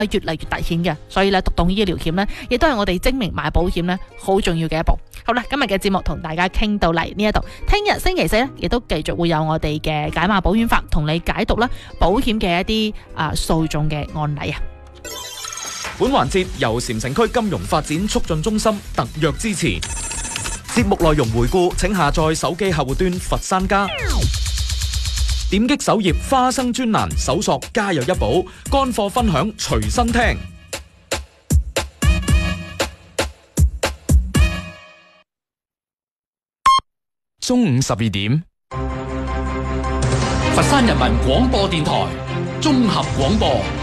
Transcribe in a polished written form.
越嚟越凸顯嘅，所以咧獨棟醫療險咧，亦都係我哋精明買保險咧好重要嘅一步。好啦，今日嘅節目同大家傾到嚟呢一度，聽日星期四咧，亦都繼續會有我哋嘅解碼保險法同你解讀啦保險嘅一啲訴訟嘅案例啊。 本環節由禪城區金融發展促進中心特約支持。節目內容回顧，請下載手機客戶端佛山家，點擊首頁花生專欄，搜索家有一寶，乾貨分享隨身聽。 中午12點， 佛山人民廣播電台綜合廣播。